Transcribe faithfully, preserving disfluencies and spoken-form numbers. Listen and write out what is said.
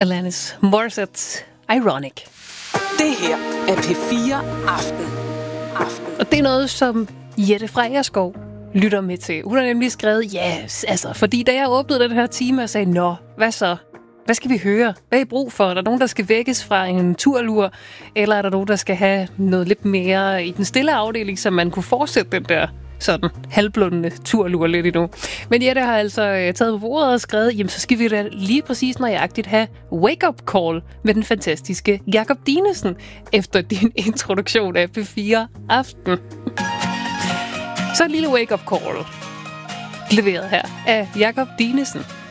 Alanis Morissette's Ironic. Det her er P fire Aften. Aften. Og det er noget, som Jette Frejerskov lytter med til. Hun har nemlig skrevet, ja, yes, altså, fordi da jeg åbnede den her time og sagde, nå, hvad så? Hvad skal vi høre? Hvad er I brug for? Er der nogen, der skal vækkes fra en turlur? Eller er der nogen, der skal have noget lidt mere i den stille afdeling, så man kunne fortsætte den der sådan halvblundende turlur lidt endnu? Men Jette har altså øh, taget på bordet og skrevet, jamen så skal vi da lige præcis nøjagtigt have wake-up call med den fantastiske Jakob Dinesen efter din introduktion af P fire Aften. Så en lille wake-up call leveret her af Jakob Dinesen.